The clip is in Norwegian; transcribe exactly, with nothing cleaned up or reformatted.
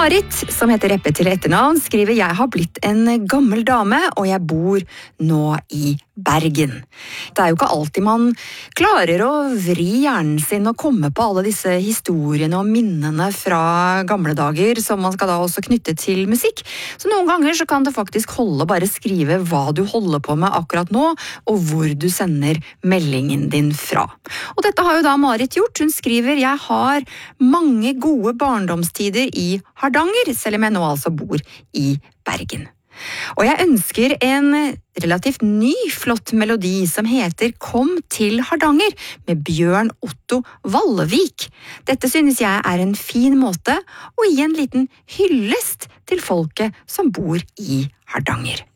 Marit, som heter Reppe til etternavn, skriver «Jeg har blitt en gammel dame, og jeg bor nå i Bergen». Det er jo ikke alltid man klarer å vri hjernen sin og komme på alle disse historiene og minnene fra gamle dager, som man skal da også knytte til musikk. Så noen ganger så kan det faktisk holde å bare skrive hva du holder på med akkurat nå, og hvor du sender meldingen din fra. Og dette har jo da Marit gjort. Hun skriver «Jeg har mange gode barndomstider i Hardanger, selv om jeg nå altså bor i Bergen». Og jeg ønsker en relativt ny flott melodi som heter «Kom til Hardanger» med Bjørn Otto Vallevik. Dette synes jeg er en fin måte å gi en liten hyllest til folket som bor i Hardanger.